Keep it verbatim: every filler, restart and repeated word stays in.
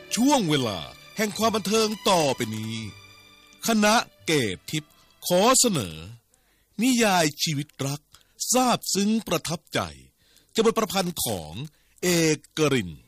ช่วงเวลาแห่งความบันเทิงต่อไปนี้คณะเกตทิพย์ขอเสนอนิยายชีวิตรักซาบซึ้งประทับใจจะเป็นประพันธ์ของเอกกรินทร์